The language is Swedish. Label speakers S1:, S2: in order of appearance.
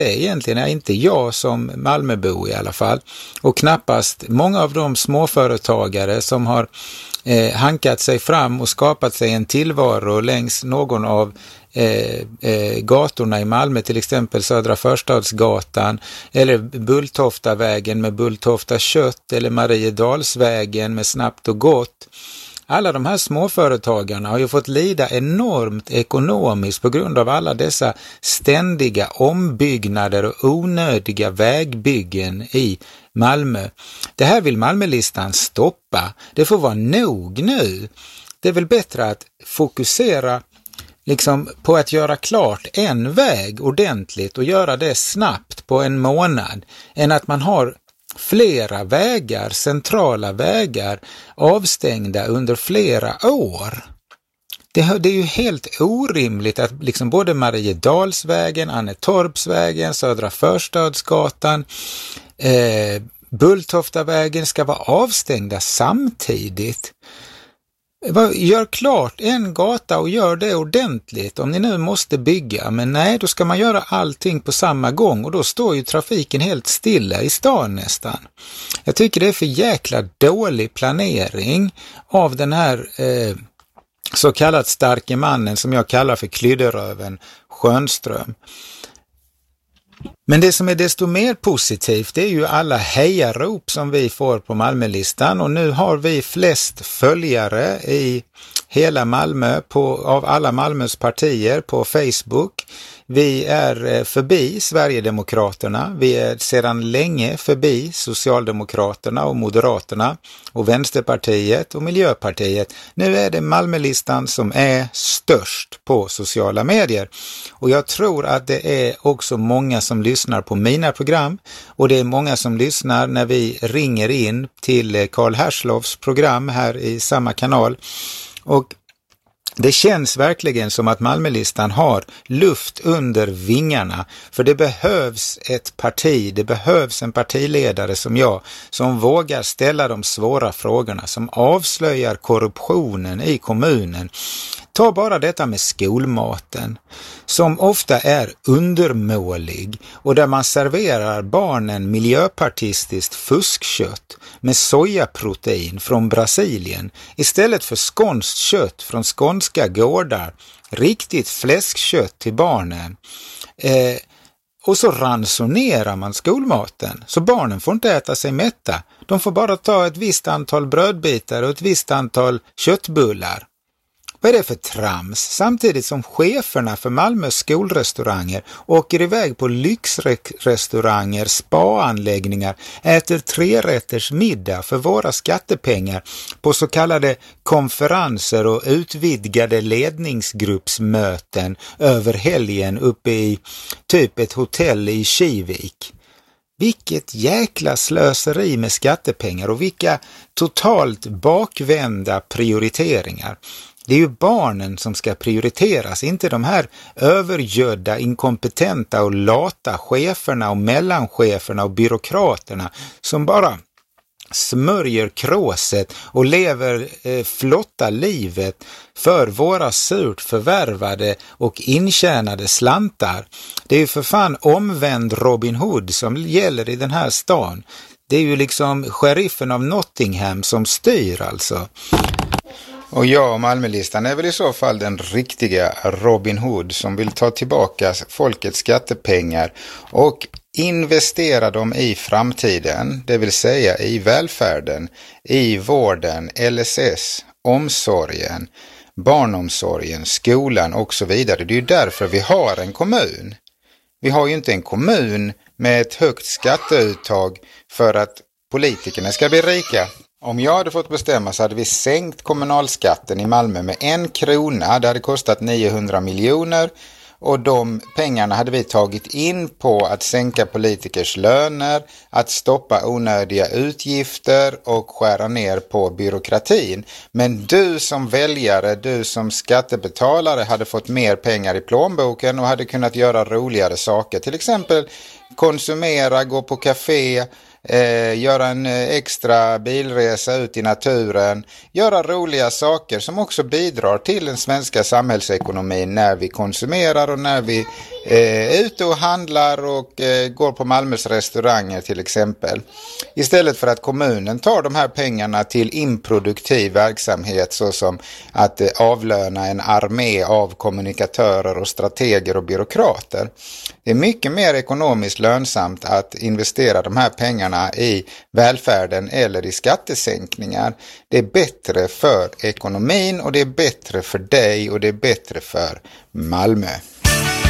S1: egentligen är inte jag som Malmöbo i alla fall, och knappast många av de småföretagare som har hankat sig fram och skapat sig en tillvaro längs någon av gatorna i Malmö, till exempel Södra Förstadsgatan eller Bulltoftavägen med Bulltofta kött eller Mariedalsvägen med Snabbt och Gott. Alla de här småföretagarna har ju fått lida enormt ekonomiskt på grund av alla dessa ständiga ombyggnader och onödiga vägbyggen i Malmö. Det här vill Malmölistan stoppa. Det får vara nog nu. Det är väl bättre att fokusera på att göra klart en väg ordentligt och göra det snabbt på en månad än att man har flera vägar, centrala vägar avstängda under flera år. Det är ju helt orimligt att både Mariedalsvägen, Annetorpsvägen, Södra Förstadsgatan, Bulltoftavägen ska vara avstängda samtidigt. Gör klart en gata och gör det ordentligt om ni nu måste bygga, men nej, då ska man göra allting på samma gång och då står ju trafiken helt stilla i stan nästan. Jag tycker det är för jäkla dålig planering av den här så kallat starke mannen som jag kallar för klydderöven Schönström. Men det som är desto mer positivt är ju alla hejarop som vi får på Malmölistan, och nu har vi flest följare i hela Malmö av alla Malmös partier på Facebook. Vi är förbi Sverigedemokraterna, vi är sedan länge förbi Socialdemokraterna och Moderaterna och Vänsterpartiet och Miljöpartiet. Nu är det Malmölistan som är störst på sociala medier. Och jag tror att det är också många som lyssnar på mina program, och det är många som lyssnar när vi ringer in till Karl Herslows program här i samma kanal. Och det känns verkligen som att Malmölistan har luft under vingarna, för det behövs ett parti, det behövs en partiledare som jag, som vågar ställa de svåra frågorna, som avslöjar korruptionen i kommunen. Ta bara detta med skolmaten, som ofta är undermålig och där man serverar barnen miljöpartistiskt fuskkött med sojaprotein från Brasilien istället för skånskt kött från skånska gårdar, riktigt fläskkött till barnen. Och så ransonerar man skolmaten, så barnen får inte äta sig mätta. De får bara ta ett visst antal brödbitar och ett visst antal köttbullar. Vad är det för trams? Samtidigt som cheferna för Malmös skolrestauranger åker iväg på lyxrestauranger, spaanläggningar, äter 3-rätters middag för våra skattepengar på så kallade konferenser och utvidgade ledningsgruppsmöten över helgen uppe i typ ett hotell i Kivik. Vilket jäkla slöseri med skattepengar och vilka totalt bakvända prioriteringar. Det är ju barnen som ska prioriteras, inte de här övergödda, inkompetenta och lata cheferna och mellancheferna och byråkraterna som bara smörjer kråset och lever flotta livet för våra surt förvärvade och intjänade slantar. Det är ju för fan omvänd Robin Hood som gäller i den här stan. Det är ju sheriffen av Nottingham som styr alltså. Och jag och Malmölistan är väl i så fall den riktiga Robin Hood som vill ta tillbaka folkets skattepengar och investera dem i framtiden, det vill säga i välfärden, i vården, LSS, omsorgen, barnomsorgen, skolan och så vidare. Det är ju därför vi har en kommun. Vi har ju inte en kommun med ett högt skatteuttag för att politikerna ska bli rika. Om jag hade fått bestämma så hade vi sänkt kommunalskatten i Malmö med 1 krona. Det hade kostat 900 miljoner och de pengarna hade vi tagit in på att sänka politikers löner, att stoppa onödiga utgifter och skära ner på byråkratin. Men du som väljare, du som skattebetalare hade fått mer pengar i plånboken och hade kunnat göra roligare saker. Till exempel konsumera, gå på café, göra en extra bilresa ut i naturen, göra roliga saker som också bidrar till den svenska samhällsekonomin när vi konsumerar och när vi är ute och handlar och går på Malmös restauranger till exempel. Istället för att kommunen tar de här pengarna till improduktiv verksamhet såsom att avlöna en armé av kommunikatörer och strateger och byråkrater. Det är mycket mer ekonomiskt lönsamt att investera de här pengarna i välfärden eller i skattesänkningar. Det är bättre för ekonomin och det är bättre för dig och det är bättre för Malmö.